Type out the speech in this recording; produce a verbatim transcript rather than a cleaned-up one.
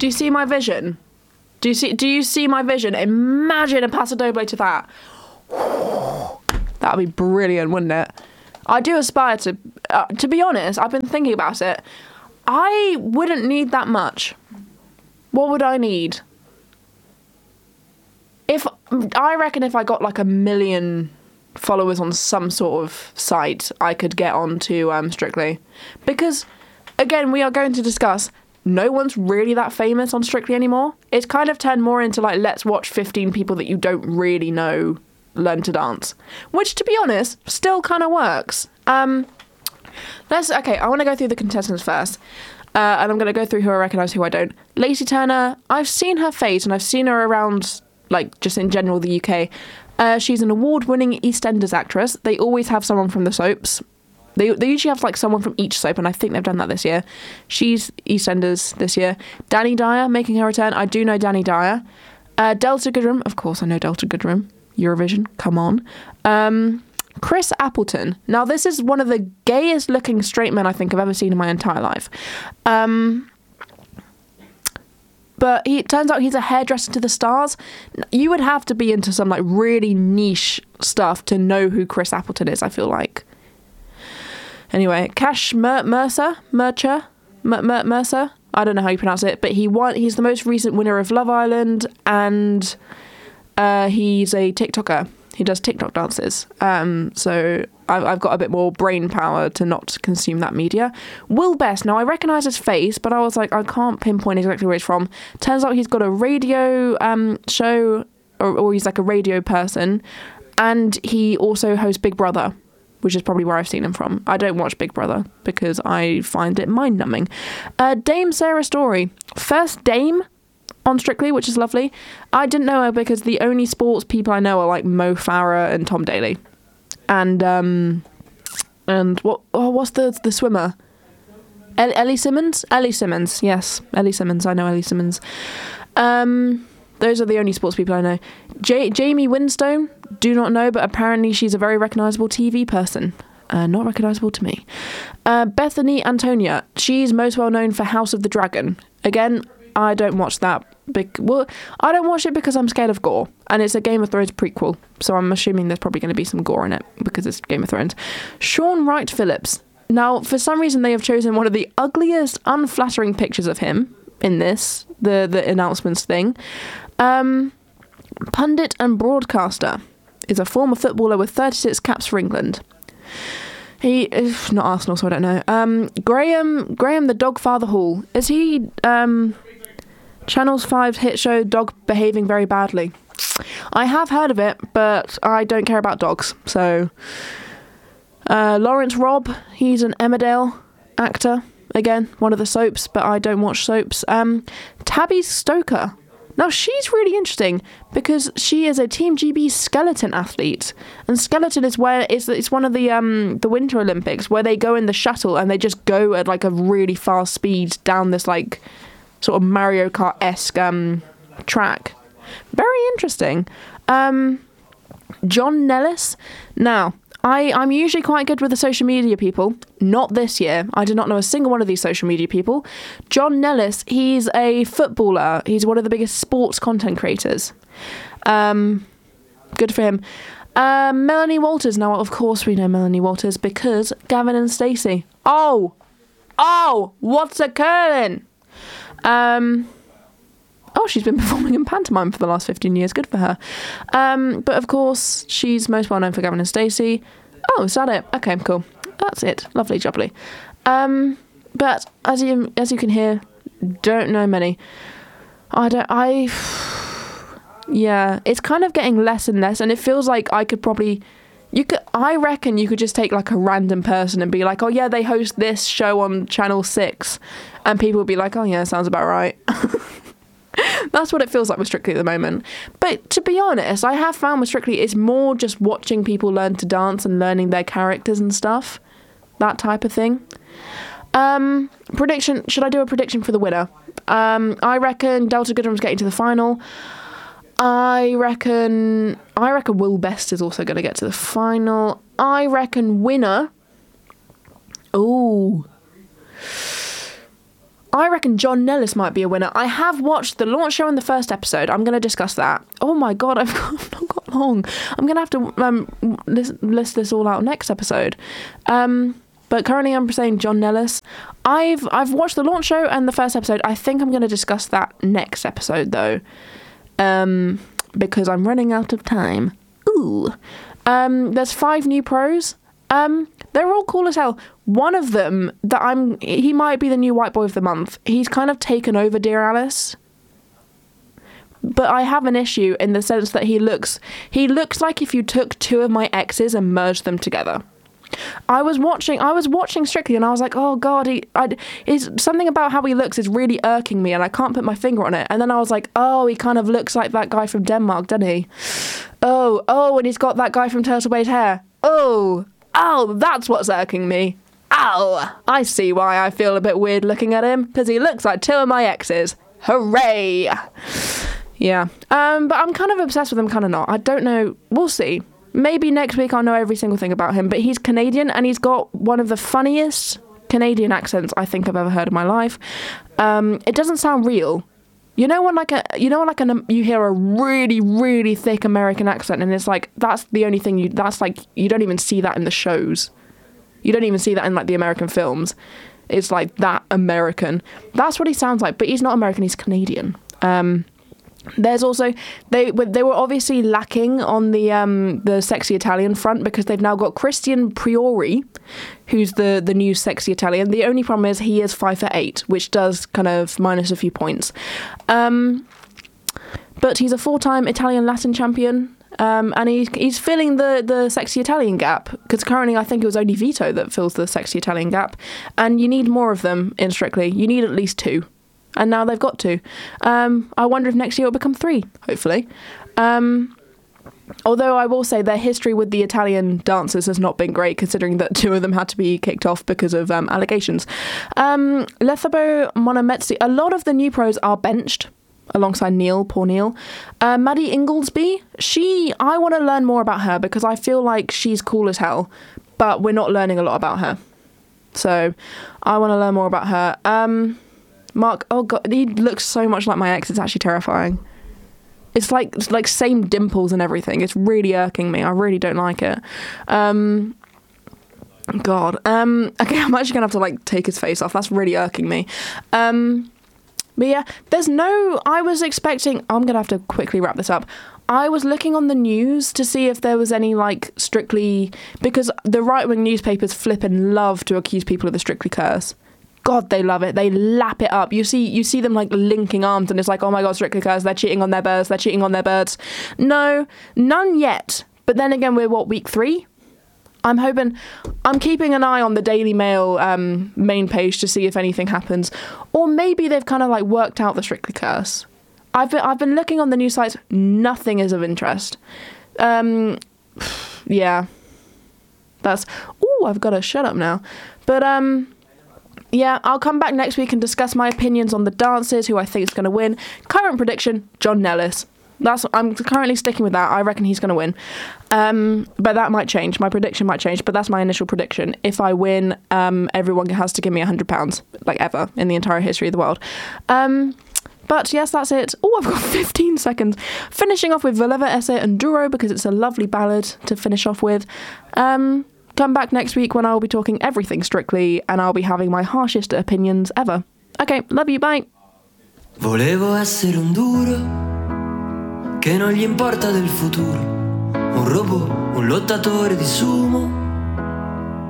Do you see my vision? Do you see? Do you see my vision? Imagine a Paso Doble to that. That would be brilliant, wouldn't it? I do aspire to... Uh, to be honest, I've been thinking about it. I wouldn't need that much. What would I need? If I reckon if I got like a million followers on some sort of site, I could get on to um, Strictly. Because, again, we are going to discuss... No one's really that famous on Strictly anymore. It's kind of turned more into like, let's watch fifteen people that you don't really know learn to dance. Which, to be honest, still kind of works. Um, let's, okay, I want to go through the contestants first. Uh, and I'm going to go through who I recognise, who I don't. Lacey Turner, I've seen her face and I've seen her around, like, just in general the U K. Uh, she's an award-winning EastEnders actress. They always have someone from the soaps. They they usually have like someone from each soap, and I think they've done that this year. She's EastEnders this year. Danny Dyer making her return. I do know Danny Dyer. Uh, Delta Goodrem, of course I know Delta Goodrem. Eurovision, come on. Um, Chris Appleton. Now this is one of the gayest looking straight men I think I've ever seen in my entire life. Um, but he, it turns out he's a hairdresser to the stars. You would have to be into some like really niche stuff to know who Chris Appleton is, I feel like. Anyway, Cash Mer- Mercer, Mercer, Mer- Mer- Mercer. I don't know how you pronounce it, but he won. He's the most recent winner of Love Island, and uh, he's a TikToker. He does TikTok dances. Um, so I've, I've got a bit more brain power to not consume that media. Will Best. Now I recognise his face, but I was like, I can't pinpoint exactly where he's from. Turns out he's got a radio um, show, or, or he's like a radio person, and he also hosts Big Brother, which is probably where I've seen him from. I don't watch Big Brother because I find it mind-numbing. Uh, Dame Sarah Story. First Dame on Strictly, which is lovely. I didn't know her because the only sports people I know are like Mo Farah and Tom Daley. And, um... And what? Oh, what's the the swimmer? El- Ellie Simmons? Ellie Simmons, yes. Ellie Simmons, I know Ellie Simmons. Um... Those are the only sports people I know. J- Jamie Winstone, do not know, but apparently she's a very recognisable T V person. Uh, not recognisable to me. Uh, Bethany Antonia, she's most well known for House of the Dragon. Again, I don't watch that. Bec- well, I don't watch it because I'm scared of gore. And it's a Game of Thrones prequel, so I'm assuming there's probably going to be some gore in it because it's Game of Thrones. Sean Wright Phillips. Now, for some reason, they have chosen one of the ugliest, unflattering pictures of him in this, the, the announcements thing. Um, pundit and broadcaster is a former footballer with thirty-six caps for England. He is not Arsenal, so I don't know. Um, Graham, Graham the Dog Father Hall. Is he um, Channel's five hit show Dog Behaving Very Badly? I have heard of it, but I don't care about dogs. So, uh, Lawrence Robb, he's an Emmerdale actor. Again, one of the soaps, but I don't watch soaps. Um, Tabby Stoker. Now, she's really interesting because she is a Team G B skeleton athlete. And skeleton is where it's, it's one of the um the Winter Olympics where they go in the shuttle and they just go at like a really fast speed down this like sort of Mario Kart-esque um, track. Very interesting. Um, John Nellis. Now, I, I'm usually quite good with the social media people. Not this year. I did not know a single one of these social media people. John Nellis, he's a footballer. He's one of the biggest sports content creators. Um, good for him. Uh, Melanie Walters. Now, of course we know Melanie Walters because Gavin and Stacey. Oh! Oh! What's occurring? Um... Oh, she's been performing in pantomime for the last fifteen years. Good for her. Um, but of course, she's most well known for Gavin and Stacey. Oh, is that it? Okay, cool. That's it. Lovely jubbly. Um, but as you as you can hear, don't know many. I don't. I. Yeah, it's kind of getting less and less, and it feels like I could probably. You could. I reckon you could just take like a random person and be like, oh yeah, they host this show on Channel Six, and people would be like, oh yeah, sounds about right. That's what it feels like with Strictly at the moment. But to be honest, I have found with Strictly it's more just watching people learn to dance and learning their characters and stuff. That type of thing. Um, prediction. Should I do a prediction for the winner? Um, I reckon Delta Goodrem's getting to the final. I reckon... I reckon Will Best is also going to get to the final. I reckon winner... Ooh... I reckon John Nellis might be a winner. I have watched the launch show and the first episode. I'm going to discuss that. Oh my god, I've, got, I've not got long. I'm going to have to um, list, list this all out next episode. Um, but currently I'm saying John Nellis. I've I've watched the launch show and the first episode. I think I'm going to discuss that next episode though. Um, because I'm running out of time. Ooh. Um, there's five new pros. Um, they're all cool as hell. One of them that I'm, he might be the new white boy of the month. He's kind of taken over Dear Alice. But I have an issue in the sense that he looks, he looks like if you took two of my exes and merged them together. I was watching, I was watching Strictly and I was like, oh God, he, I, is something about how he looks is really irking me and I can't put my finger on it. And then I was like, oh, he kind of looks like that guy from Denmark, doesn't he? Oh, oh, and he's got that guy from Turtle Bay's hair. Oh, oh, that's what's irking me. Ow! I see why I feel a bit weird looking at him, because he looks like two of my exes. Hooray! Yeah. Um, but I'm kind of obsessed with him, kind of not. I don't know. We'll see. Maybe next week I'll know every single thing about him, but he's Canadian and he's got one of the funniest Canadian accents I think I've ever heard in my life. Um, it doesn't sound real. You know when like a you know when like an, you hear a really really thick American accent and it's like that's the only thing you that's like you don't even see that in the shows. You don't even see that in like the American films. It's like that American. That's what he sounds like, but he's not American, he's Canadian. Um, there's also they they were obviously lacking on the um, the sexy Italian front because they've now got Christian Priori, who's the the new sexy Italian. The only problem is he is five foot eight, which does kind of minus a few points. Um, but he's a four-time Italian Latin champion. Um, and he's, he's filling the, the sexy Italian gap, because currently I think it was only Vito that fills the sexy Italian gap, and you need more of them in Strictly. You need at least two, and now they've got two. Um, I wonder if next year it'll become three, hopefully. Um, although I will say their history with the Italian dancers has not been great, considering that two of them had to be kicked off because of um, allegations. Um, Lethabo Monometsi, a lot of the new pros are benched, alongside Neil, poor Neil. Uh, Maddie Inglesby, she, I want to learn more about her because I feel like she's cool as hell, but we're not learning a lot about her. So I want to learn more about her. Um, Mark, oh God, he looks so much like my ex, it's actually terrifying. It's like, it's like same dimples and everything. It's really irking me. I really don't like it. Um, God. Um, okay, I'm actually going to have to like take his face off. That's really irking me. Um... But yeah, there's no, I was expecting, I'm going to have to quickly wrap this up. I was looking on the news to see if there was any, like, Strictly, because the right-wing newspapers flip and love to accuse people of the Strictly curse. God, they love it. They lap it up. You see you see them, like, linking arms, and it's like, oh my God, Strictly curse, they're cheating on their birds, they're cheating on their birds. No, none yet. But then again, we're, what, week three? I'm hoping, I'm keeping an eye on the Daily Mail um, main page to see if anything happens. Or maybe they've kind of like worked out the Strictly curse. I've been, I've been looking on the news sites, nothing is of interest. Um, yeah. That's, ooh, I've got to shut up now. But um, yeah, I'll come back next week and discuss my opinions on the dancers, who I think is going to win. Current prediction, John Nellis. That's I'm currently sticking with that. I reckon he's going to win. Um, but that might change. My prediction might change, but that's my initial prediction. If I win, um, everyone has to give me one hundred pounds, like ever, in the entire history of the world. Um, but yes, that's it. Oh, I've got fifteen seconds. Finishing off with Voleva Esse Enduro, because it's a lovely ballad to finish off with. Um, come back next week when I'll be talking everything Strictly, and I'll be having my harshest opinions ever. Okay, love you, bye. Volevo essere un duro che non gli importa del futuro, un robot, un lottatore di sumo